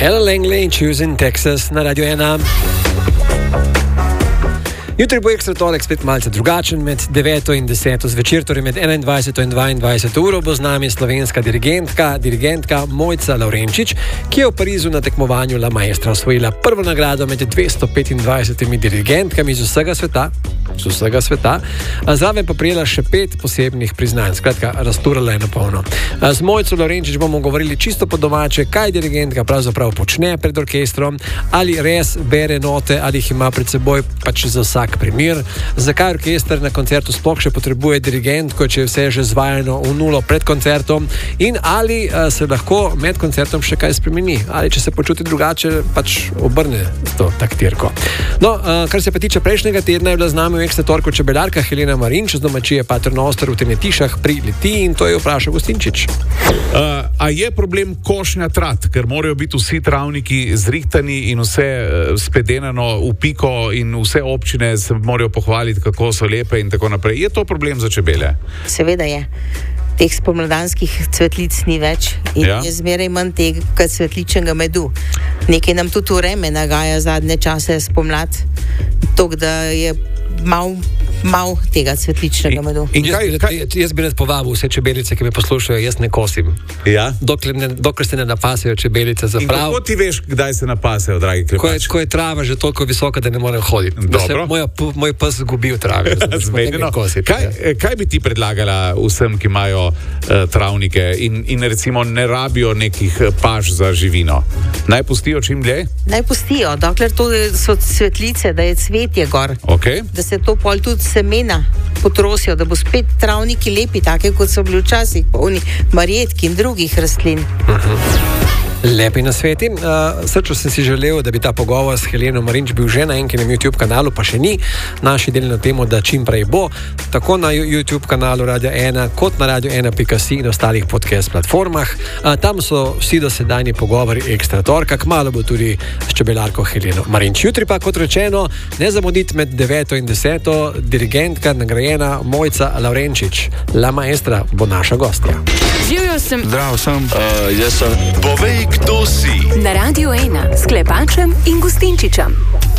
Ella Langley, Choosing Texas na Radio 1. Jutri bo ekstra torek spet malce drugačen, med 9 in 10 zvečer, torej med 21 in 22 uro bo z nami slovenska dirigentka Mojca Lavrenčič, ki je v Parizu na tekmovanju La Maestra osvojila prvo nagrado med 225 dirigentkami z vsega sveta, zraven pa prijela še 5 posebnih priznanj, skratka, razturala je na polno. Z Mojco Lavrenčič bomo govorili čisto po domače, kaj dirigentka pravzaprav počne pred orkestrom, ali res bere note, ali jih ima pred seboj pač za vsak primer, zakaj orkester na koncertu sploh še potrebuje dirigentko, če je vse že zvajano v nulo pred koncertom, in ali se lahko med koncertom še kaj spremeni, ali če se počuti drugače, pač obrne to taktirko. No, kar se pa tiče prejšnjega tedna, je bila z nami v ekstra torku čebelarka Helena Marinč z domačije Paternoster v Tenetišah pri Litiji, in to je vprašal Gostinčič. A je problem košnja trat, ker morajo biti vsi travniki zrihtani in vse spedenano v piko in vse občine se morajo pohvaliti, kako so lepe in tako naprej. Je to problem za čebele? Seveda je. Teh spomladanskih cvetlic ni več in je zmeraj manj tega cvetličnega medu. Nekaj nam tudi vreme nagaja zadnje čase spomlad, tako da je mal tega cvetličnega medu. Jaz bi rad povabil vse čebelice, ki me poslušajo, jaz ne kosim. Ja? Dokler se ne napasejo čebelice za prav. In kako ti veš, kdaj se napasejo, dragi klepač? Ko je trava že toliko visoka, da ne morem hoditi. Moj pes zgubi v travi. Kaj bi ti predlagala vsem, ki imajo travnike in recimo ne rabijo nekih paš za živino? Naj pustijo čim dlje? Naj pustijo, dokler to so cvetlice, da je cvetje gor. Okay. Da se to pol tudi semena potrosijo, da bo spet travniki lepi, take kot so bili včasih, polni marjetk in drugih rastlin. Lepi nasveti. Srčno sem si želel, da bi ta pogovor s Heleno Marinč bil že na enkinem YouTube kanalu, pa še ni. Naši deli na temo, da čim prej bo, tako na YouTube kanalu Radio 1, kot na radio1.si in ostalih podcast platformah. Tam so vsi dosedanji pogovori ekstra torka, kmalu bo tudi s čebelarko Heleno Marinč. Jutri pa, kot rečeno, ne zamuditi med 9 in 10, dirigentka nagrajena Mojca Lavrenčič. La Maestra bo naša gostja. Živjo sem. Zdrav sem. Jaz sem. Povej, kdo si. Na Radio 1 s Klepačem in Gostinčičem.